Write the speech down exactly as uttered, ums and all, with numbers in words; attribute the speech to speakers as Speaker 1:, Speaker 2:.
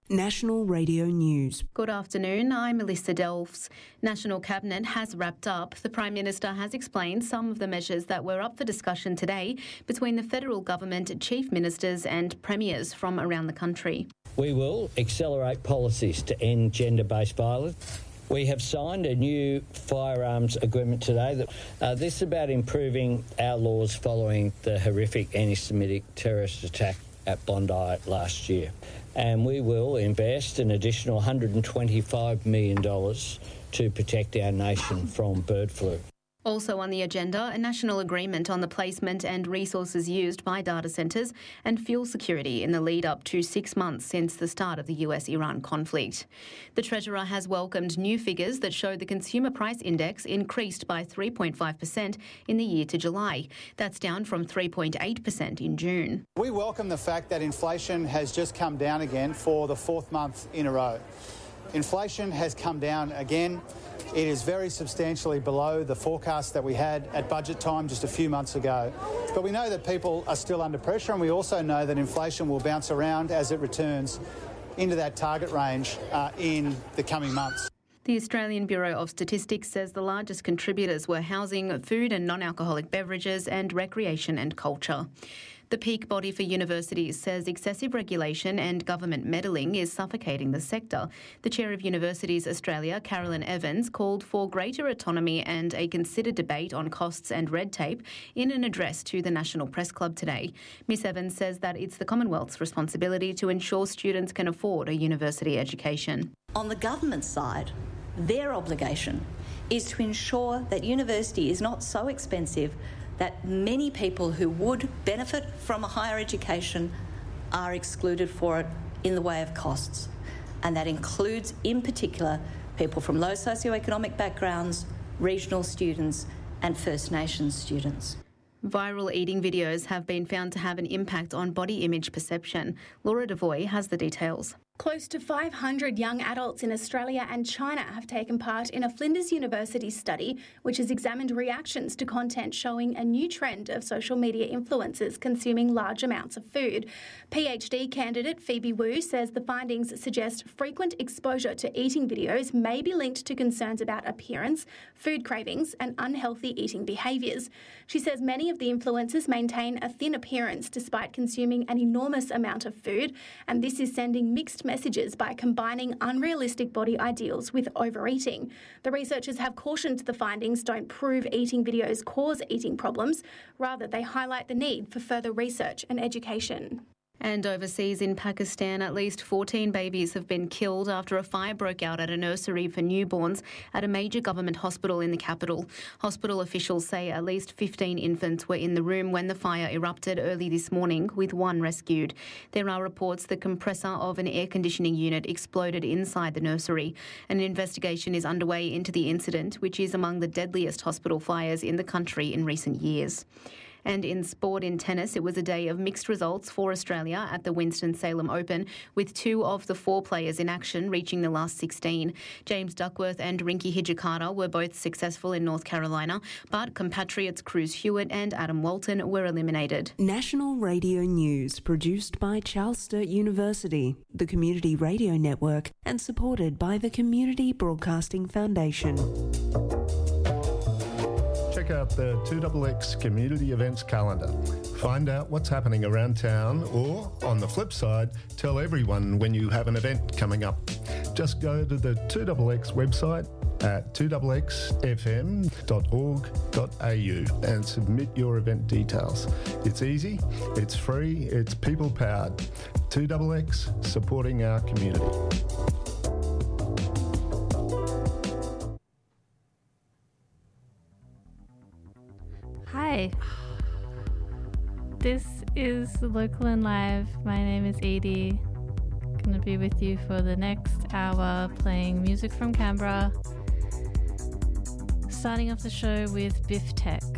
Speaker 1: National Radio News.
Speaker 2: Good afternoon, I'm Melissa Delves. National Cabinet has wrapped up. The Prime Minister has explained some of the measures that were up for discussion today between the federal government, chief ministers and premiers from around the country.
Speaker 3: We will accelerate policies to end gender-based violence. We have signed a new firearms agreement today. That uh, this is about improving our laws following the horrific anti-Semitic terrorist attack at Bondi last year. And we will invest an additional one hundred twenty-five million dollars to protect our nation from bird flu.
Speaker 2: Also on the agenda, a national agreement on the placement and resources used by data centres and fuel security in the lead up to six months since the start of the U S Iran conflict. The Treasurer has welcomed new figures that show the Consumer Price Index increased by three point five percent in the year to July. That's down from three point eight percent in June.
Speaker 4: We welcome the fact that inflation has just come down again for the fourth month in a row. Inflation has come down again. It is very substantially below the forecast that we had at budget time just a few months ago. But we know that people are still under pressure, and we also know that inflation will bounce around as it returns into that target range uh, in the coming months.
Speaker 2: The Australian Bureau of Statistics says the largest contributors were housing, food and non-alcoholic beverages and recreation and culture. The peak body for universities says excessive regulation and government meddling is suffocating the sector. The Chair of Universities Australia, Carolyn Evans, called for greater autonomy and a considered debate on costs and red tape in an address to the National Press Club today. Miss Evans says that it's the Commonwealth's responsibility to ensure students can afford a university education.
Speaker 5: On the government side, their obligation is to ensure that university is not so expensive that many people who would benefit from a higher education are excluded for it in the way of costs. And that includes, in particular, people from low socioeconomic backgrounds, regional students and First Nations students.
Speaker 2: Viral eating videos have been found to have an impact on body image perception. Laura Devoy has the details.
Speaker 6: Close to five hundred young adults in Australia and China have taken part in a Flinders University study which has examined reactions to content showing a new trend of social media influencers consuming large amounts of food. PhD candidate Phoebe Wu says the findings suggest frequent exposure to eating videos may be linked to concerns about appearance, food cravings and unhealthy eating behaviours. She says many of the influencers maintain a thin appearance despite consuming an enormous amount of food, and this is sending mixed messages by combining unrealistic body ideals with overeating. The researchers have cautioned the findings don't prove eating videos cause eating problems. Rather, they highlight the need for further research and education.
Speaker 2: And overseas in Pakistan, at least fourteen babies have been killed after a fire broke out at a nursery for newborns at a major government hospital in the capital. Hospital officials say at least fifteen infants were in the room when the fire erupted early this morning, with one rescued. There are reports the compressor of an air conditioning unit exploded inside the nursery. An investigation is underway into the incident, which is among the deadliest hospital fires in the country in recent years. And in sport, in tennis, it was a day of mixed results for Australia at the Winston-Salem Open, with two of the four players in action reaching the last sixteen. James Duckworth and Rinky Hijikata were both successful in North Carolina, but compatriots Cruz Hewitt and Adam Walton were eliminated.
Speaker 1: National Radio News, produced by Charles Sturt University, the Community Radio Network, and supported by the Community Broadcasting Foundation.
Speaker 7: Check out the two X X community events calendar. Find out what's happening around town, or, on the flip side, tell everyone when you have an event coming up. Just go to the two X X website at two x x f m dot org dot a u and submit your event details. It's easy, it's free, it's people-powered. two X X, supporting our community.
Speaker 8: Hi, this is Local and Live. My name is Adie. I'm going to be with you for the next hour playing music from Canberra. Starting off the show with Biff Tech.